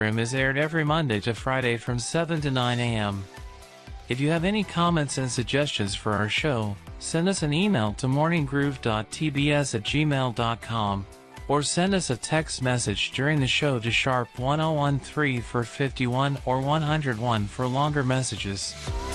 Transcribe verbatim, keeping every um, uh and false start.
Room is aired every Monday to Friday from seven to nine A M If you have any comments and suggestions for our show, send us an email to morning groove dot t b s at gmail dot com or send us a text message during the show to sharp one oh one three for fifty-one or one oh one for longer messages.